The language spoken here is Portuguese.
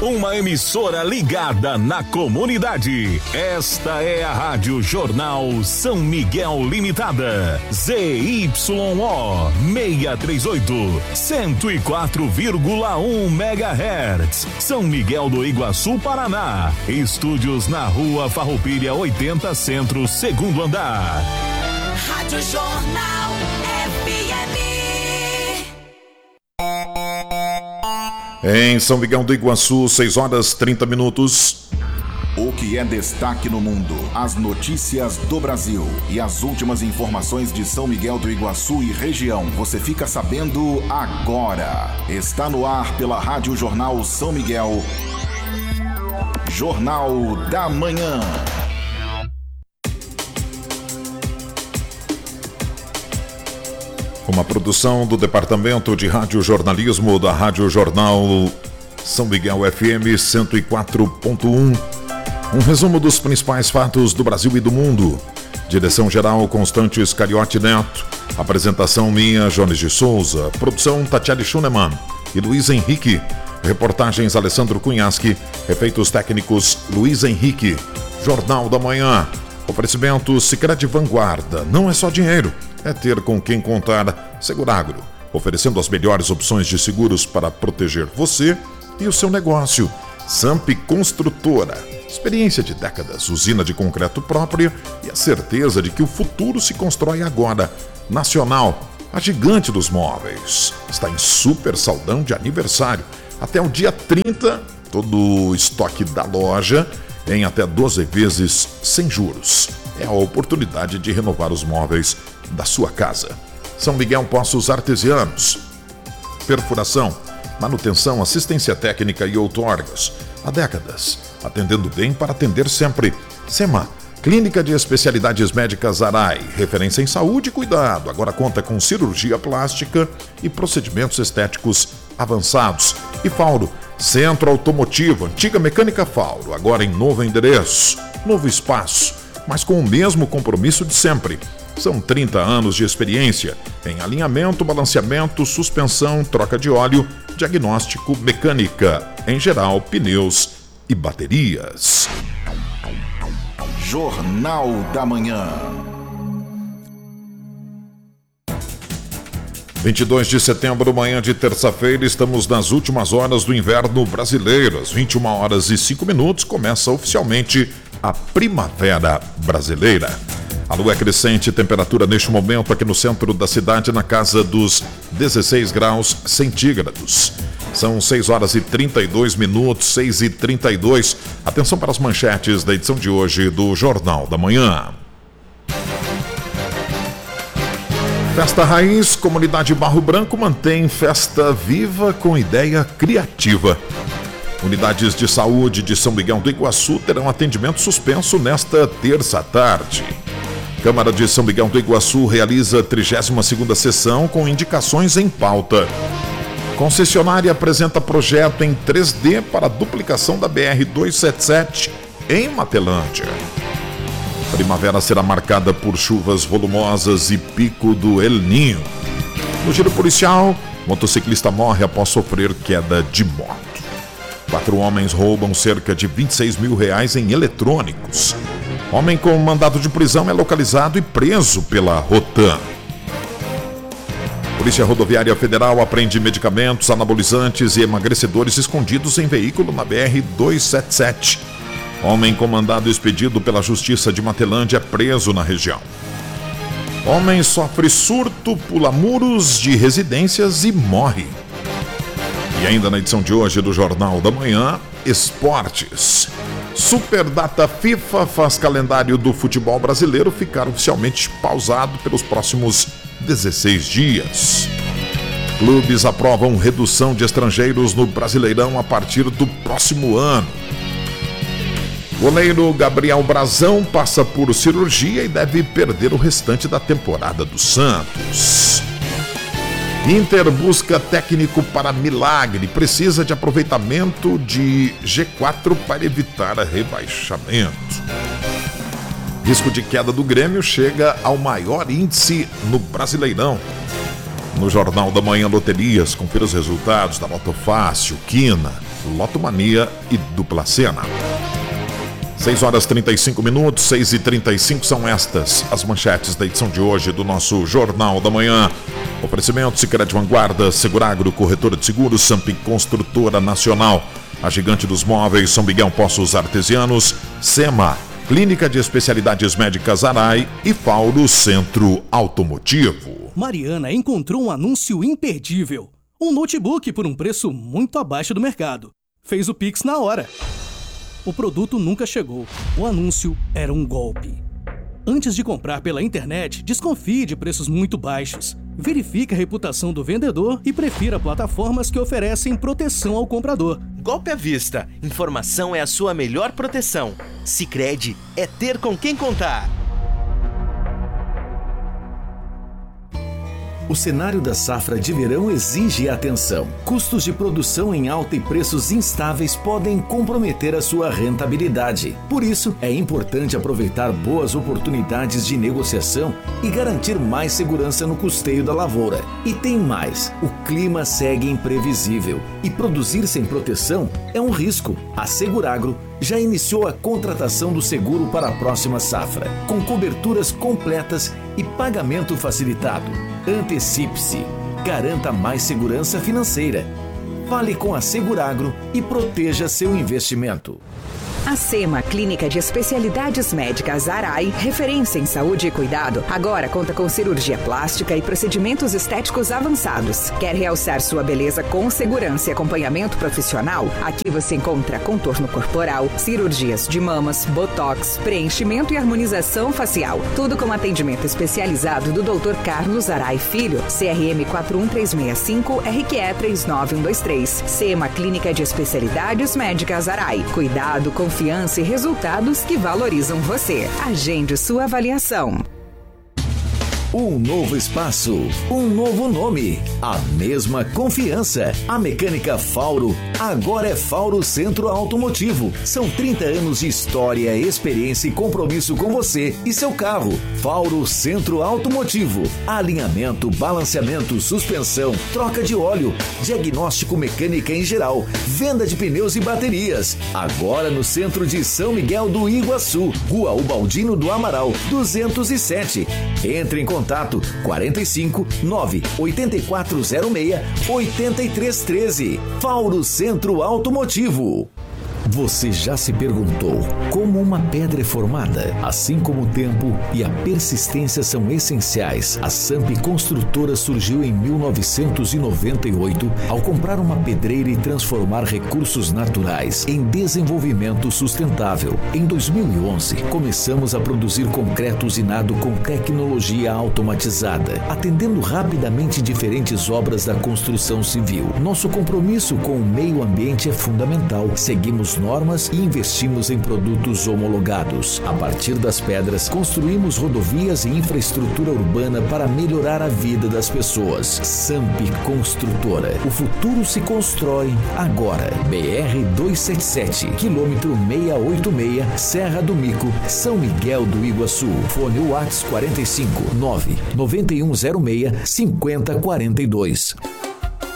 uma emissora ligada na comunidade. Esta é a Rádio Jornal São Miguel Limitada. ZYO 638, 104,1 MHz. São Miguel do Iguaçu, Paraná. Estúdios na Rua Farroupilha 80 Centro, segundo andar. Rádio Jornal FM. Em São Miguel do Iguaçu, 6h30. O que é destaque no mundo, as notícias do Brasil e as últimas informações de São Miguel do Iguaçu e região, você fica sabendo agora. Está no ar pela Rádio Jornal São Miguel, Jornal da Manhã. Uma produção do Departamento de Rádio Jornalismo da Rádio Jornal São Miguel FM 104.1. Um resumo dos principais fatos do Brasil e do mundo. Direção-geral Constantes Cariotti Neto. Apresentação minha, Jones de Souza. Produção Tatiele Schunemann e Luiz Henrique. Reportagens Alessandro Cunhaschi. Efeitos técnicos Luiz Henrique. Jornal da Manhã. Oferecimento Sicredi Vanguarda. Não é só dinheiro, é ter com quem contar. Seguragro, oferecendo as melhores opções de seguros para proteger você e o seu negócio. Samp Construtora, experiência de décadas, usina de concreto própria e a certeza de que o futuro se constrói agora. Nacional, a gigante dos móveis, está em super saldão de aniversário. Até o dia 30, todo o estoque da loja em até 12 vezes sem juros. É a oportunidade de renovar os móveis da sua casa. São Miguel Poços Artesianos. Perfuração, manutenção, assistência técnica e outorgas. Há décadas, atendendo bem para atender sempre. SEMA, Clínica de Especialidades Médicas Arai, referência em saúde e cuidado. Agora conta com cirurgia plástica e procedimentos estéticos avançados. E Fauro, Centro Automotivo, antiga Mecânica Fauro, agora em novo endereço, novo espaço, mas com o mesmo compromisso de sempre. São 30 anos de experiência em alinhamento, balanceamento, suspensão, troca de óleo, diagnóstico, mecânica, em geral, pneus e baterias. Jornal da Manhã. 22 de setembro, manhã de terça-feira, estamos nas últimas horas do inverno brasileiro. Às 21h05, começa oficialmente a primavera brasileira. A lua é crescente, temperatura neste momento aqui no centro da cidade na casa dos 16 graus centígrados. São 6h32, 6h32. Atenção para as manchetes da edição de hoje do Jornal da Manhã. Festa Raiz, Comunidade Barro Branco mantém festa viva com ideia criativa. Unidades de saúde de São Miguel do Iguaçu terão atendimento suspenso nesta terça à tarde. Câmara de São Miguel do Iguaçu realiza a 32ª sessão com indicações em pauta. Concessionária apresenta projeto em 3D para a duplicação da BR-277 em Matelândia. Primavera será marcada por chuvas volumosas e pico do El Ninho. No giro policial, motociclista morre após sofrer queda de moto. 4 homens roubam cerca de R$26 mil em eletrônicos. Homem com mandado de prisão é localizado e preso pela Rotan. Polícia Rodoviária Federal apreende medicamentos, anabolizantes e emagrecedores escondidos em veículo na BR-277. Homem com mandado expedido pela Justiça de Matelândia é preso na região. Homem sofre surto, pula muros de residências e morre. E ainda na edição de hoje do Jornal da Manhã, esportes. Superdata FIFA faz calendário do futebol brasileiro ficar oficialmente pausado pelos próximos 16 dias. Clubes aprovam redução de estrangeiros no Brasileirão a partir do próximo ano. Goleiro Gabriel Brazão passa por cirurgia e deve perder o restante da temporada do Santos. Inter busca técnico para milagre, precisa de aproveitamento de G4 para evitar rebaixamento. Risco de queda do Grêmio chega ao maior índice no Brasileirão. No Jornal da Manhã, loterias, confira os resultados da Loto Fácil, Quina, Lotomania e Dupla Sena. 6 horas 35 minutos, 6h35 são estas as manchetes da edição de hoje do nosso Jornal da Manhã. Oferecimento Sicredi Vanguarda, Seguragro, Corretora de Seguros, Sampi Construtora Nacional, a Gigante dos Móveis, São Miguel Poços Artesianos, SEMA, Clínica de Especialidades Médicas Arai e Fauro Centro Automotivo. Mariana encontrou um anúncio imperdível. Um notebook por um preço muito abaixo do mercado. Fez o Pix na hora. O produto nunca chegou. O anúncio era um golpe. Antes de comprar pela internet, desconfie de preços muito baixos. Verifique a reputação do vendedor e prefira plataformas que oferecem proteção ao comprador. Golpe à vista. Informação é a sua melhor proteção. Sicredi é ter com quem contar. O cenário da safra de verão exige atenção. Custos de produção em alta e preços instáveis podem comprometer a sua rentabilidade. Por isso, é importante aproveitar boas oportunidades de negociação e garantir mais segurança no custeio da lavoura. E tem mais, o clima segue imprevisível e produzir sem proteção é um risco. A Seguragro já iniciou a contratação do seguro para a próxima safra, com coberturas completas e pagamento facilitado. Antecipe-se, garanta mais segurança financeira. Fale com a Seguragro e proteja seu investimento. A SEMA, Clínica de Especialidades Médicas Arai, referência em saúde e cuidado, agora conta com cirurgia plástica e procedimentos estéticos avançados. Quer realçar sua beleza com segurança e acompanhamento profissional? Aqui você encontra contorno corporal, cirurgias de mamas, botox, preenchimento e harmonização facial. Tudo com atendimento especializado do Dr. Carlos Arai Filho, CRM 41365, RQE 39123. SEMA, Clínica de Especialidades Médicas Arai. Cuidado, confiança e resultados que valorizam você. Agende sua avaliação. Um novo espaço, um novo nome, a mesma confiança. A Mecânica Fauro agora é Fauro Centro Automotivo. São 30 anos de história, experiência e compromisso com você e seu carro. Fauro Centro Automotivo. Alinhamento, balanceamento, suspensão, troca de óleo, diagnóstico mecânica em geral, venda de pneus e baterias. Agora no centro de São Miguel do Iguaçu, Rua Ubaldino do Amaral, 207. Entre em contato 45 9 8406 8313. Fauro Centro Automotivo. Você já se perguntou como uma pedra é formada? Assim como o tempo e a persistência são essenciais, a Sampi Construtora surgiu em 1998 ao comprar uma pedreira e transformar recursos naturais em desenvolvimento sustentável. Em 2011, começamos a produzir concreto usinado com tecnologia automatizada, atendendo rapidamente diferentes obras da construção civil. Nosso compromisso com o meio ambiente é fundamental. Seguimos normas e investimos em produtos homologados. A partir das pedras, construímos rodovias e infraestrutura urbana para melhorar a vida das pessoas. Sampi Construtora. O futuro se constrói agora. BR-277, quilômetro 686, Serra do Mico, São Miguel do Iguaçu. Fone WhatsApp 45 9 9106 5042.